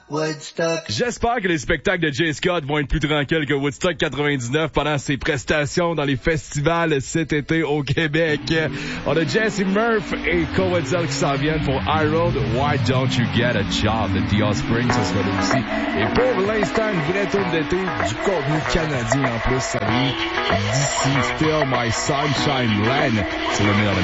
Woodstock. J'espère que les spectacles de Jay Scott vont être plus tranquilles que Woodstock 99 pendant ses prestations dans les festivals cet été au Québec. On a Jesse Murph et Coetzel qui s'en viennent pour I Road, Why Don't You Get a Job de The Offspring, ce sera là aussi. Et pour l'instant, une vraie tourne d'été, du contenu canadien en plus, ça vient d'ici Still My Sunshine Land. C'est le meilleur